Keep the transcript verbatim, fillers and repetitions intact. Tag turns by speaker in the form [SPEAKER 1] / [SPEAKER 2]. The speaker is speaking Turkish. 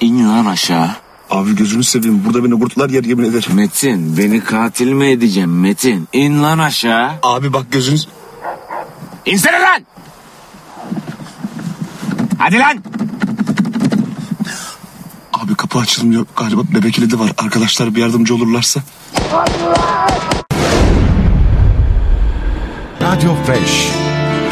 [SPEAKER 1] İn lan aşağı.
[SPEAKER 2] Abi gözünü seveyim, burada beni kurtlar yer yemin ederim.
[SPEAKER 1] Metin, beni katil mi edeceğim Metin? İn lan aşağı.
[SPEAKER 2] Abi bak gözünüz...
[SPEAKER 1] İnsene lan! Hadi lan!
[SPEAKER 2] Abi kapı açılmıyor galiba, bebek kilidi var. Arkadaşlar bir yardımcı olurlarsa.
[SPEAKER 3] Radyo beş.